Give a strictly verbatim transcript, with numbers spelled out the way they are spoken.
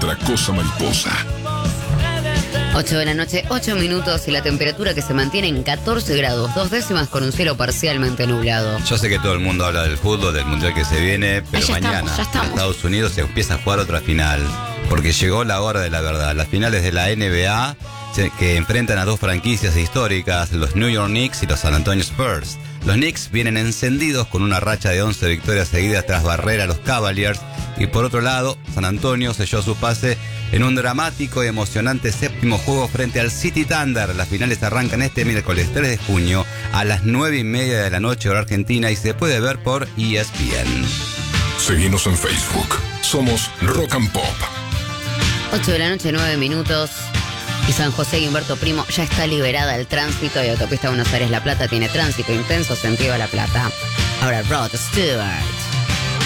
otra cosa mariposa. ocho de la noche, ocho minutos y la temperatura que se mantiene en catorce grados, dos décimas con un cielo parcialmente nublado. Yo sé que todo el mundo habla del fútbol, del mundial que se viene, pero ya mañana estamos, ya estamos. en Estados Unidos se empieza a jugar otra final, porque llegó la hora de la verdad. Las finales de la N B A se- que enfrentan a dos franquicias históricas, los New York Knicks y los San Antonio Spurs. Los Knicks vienen encendidos con una racha de once victorias seguidas tras barrer a los Cavaliers. Y por otro lado, San Antonio selló su pase en un dramático y emocionante séptimo juego frente al City Thunder. Las finales arrancan este miércoles tres de junio a las nueve y media de la noche hora argentina y se puede ver por E S P N. Seguimos en Facebook. Somos Rock and Pop. ocho de la noche, nueve minutos. Y San José y Humberto Primo ya está liberada el tránsito y autopista Buenos Aires-La Plata tiene tránsito intenso sentido a La Plata. Ahora Rod Stewart.